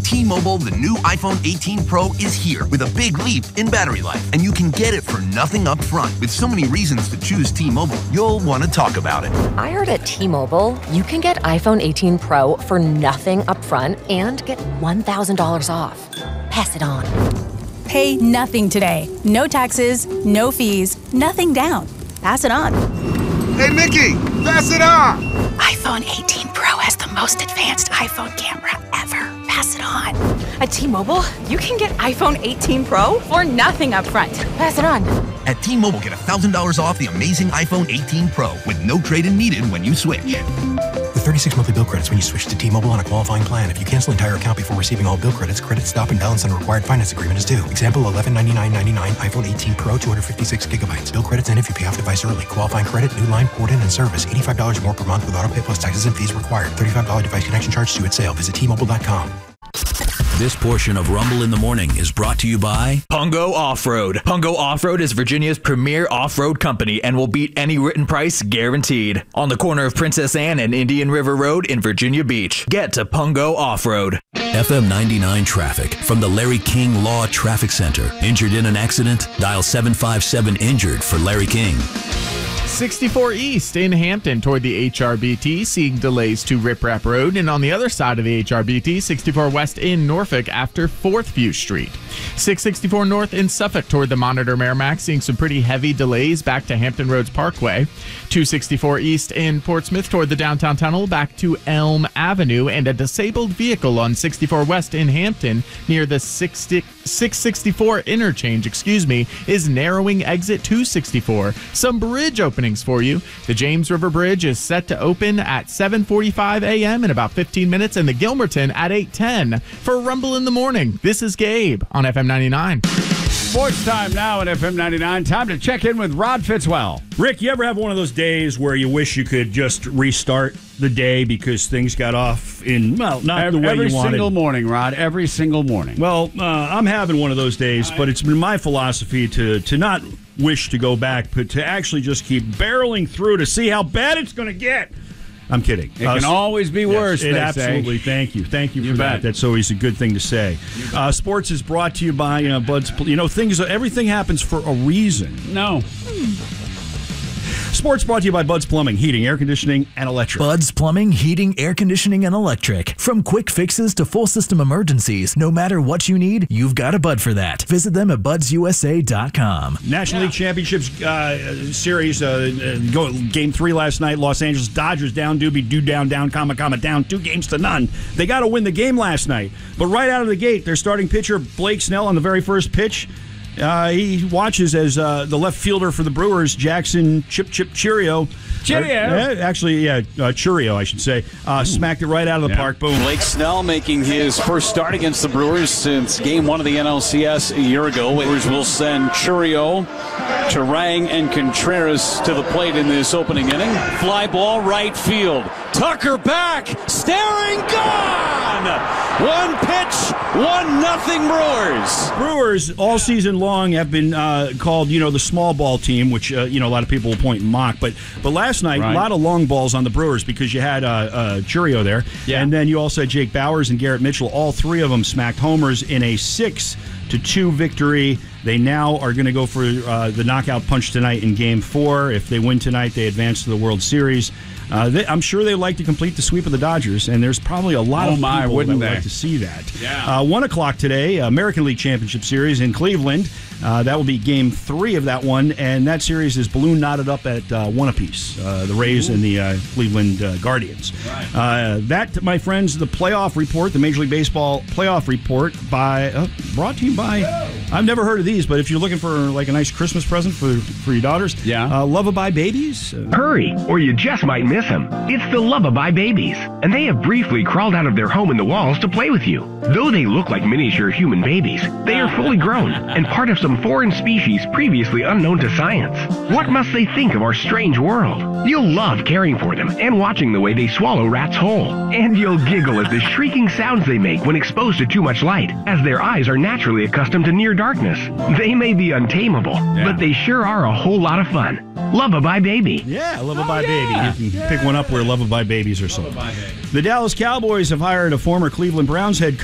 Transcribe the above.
T-Mobile, the new iPhone 18 Pro is here with a big leap in battery life, and you can get it for nothing up front. With so many reasons to choose T-Mobile, you'll want to talk about it. I heard at T-Mobile, you can get iPhone 18 Pro for nothing up front and get $1,000 off. Pass it on. Pay nothing today. No taxes, no fees, nothing down. Pass it on. Hey, Mickey, pass it on. iPhone 18 Pro has the most advanced iPhone camera ever. Pass it on. At T-Mobile, you can get iPhone 18 Pro for nothing up front. Pass it on. At T-Mobile, get $1,000 off the amazing iPhone 18 Pro with no trade-in needed when you switch. With 36 monthly bill credits when you switch to T-Mobile on a qualifying plan. If you cancel entire account before receiving all bill credits, credit stop and balance on required finance agreement is due. Example, $1199.99 iPhone 18 Pro, 256 gigabytes. Bill credits end if you pay off device early. Qualifying credit, new line, port in, and service. $85 more per month with autopay plus taxes and fees required. $35 device connection charge due at sale. Visit T-Mobile.com. This portion of Rumble in the Morning is brought to you by Pungo Off-Road. Pungo Off-Road is Virginia's premier off-road company and will beat any written price guaranteed. On the corner of Princess Anne and Indian River Road in Virginia Beach. Get to Pungo Off-Road. FM 99 traffic from the Larry King Law Traffic Center. Injured in an accident? Dial 757-INJURED for Larry King. 64 East in Hampton toward the HRBT, seeing delays to Rip Rap Road, and on the other side of the HRBT, 64 West in Norfolk after 4th View Street. 664 North in Suffolk toward the Monitor Merrimack, seeing some pretty heavy delays back to Hampton Roads Parkway. 264 East in Portsmouth toward the downtown tunnel back to Elm Avenue, and a disabled vehicle on 64 West in Hampton near the 664 interchange, is narrowing exit 264. Some bridge openings for you. The James River Bridge is set to open at 7:45 a.m. in about 15 minutes, and the Gilmerton at 8:10. For Rumble in the Morning, this is Gabe on FM 99. Sports time now at FM 99. Time to check in with Rod Fitzwell. Rick, you ever have one of those days where you wish you could just restart the day because things got off in, well, not the way you wanted? Every single morning, Rod. Every single morning. Well, I'm having one of those days, but it's been my philosophy to not wish to go back, but to actually just keep barreling through to see how bad it's going to get. I'm kidding. It can always be worse, It they absolutely. say. Thank you for that. That's always a good thing to say. Sports is brought to you by Bud's. Everything happens for a reason. No. Sports brought to you by Bud's Plumbing, Heating, Air Conditioning, and Electric. Bud's Plumbing, Heating, Air Conditioning, and Electric. From quick fixes to full system emergencies, no matter what you need, you've got a Bud for that. Visit them at budsusa.com. National League Championships Series, Game 3 last night. Los Angeles Dodgers down, doobie-doo, down, down, 2-0. They got to win the game last night. But right out of the gate, their starting pitcher, Blake Snell, on the very first pitch, he watches as the left fielder for the Brewers, Jackson Chourio. Chourio, I should say. Smacked it right out of the park. Boom. Blake Snell making his first start against the Brewers since Game 1 of the NLCS a year ago. Brewers will send Chourio, Turang, and Contreras to the plate in this opening inning. Fly ball right field. Tucker back, staring, gone! One pitch, 1-0 Brewers. Brewers all season long have been called, the small ball team, which a lot of people will point and mock. But last night, a lot of long balls on the Brewers because you had Chourio there, and then you also had Jake Bauers and Garrett Mitchell. All three of them smacked homers in a 6-2 victory. They now are going to go for the knockout punch tonight in Game 4. If they win tonight, they advance to the World Series. I'm sure they'd like to complete the sweep of the Dodgers, and there's probably a lot of people that would like to see that. Yeah. 1 o'clock today, American League Championship Series in Cleveland. That will be Game 3 of that one, and that series is balloon knotted up at 1 apiece. The Rays and the Cleveland Guardians. Right. That, my friends, the playoff report, the Major League Baseball playoff report, brought to you by. I've never heard of these, but if you're looking for like a nice Christmas present for your daughters, Lullaby Babies. Hurry, or you just might miss them. It's the Lullaby Babies, and they have briefly crawled out of their home in the walls to play with you. Though they look like miniature human babies, they are fully grown and part of some foreign species previously unknown to science. What must they think of our strange world? You'll love caring for them and watching the way they swallow rats whole. And you'll giggle at the shrieking sounds they make when exposed to too much light, as their eyes are naturally accustomed to near darkness. They may be untamable, but they sure are a whole lot of fun. Lullaby Baby. Yeah, Lullaby Baby. You can pick one up where Lullaby Babies are sold. The Dallas Cowboys have hired a former Cleveland Browns head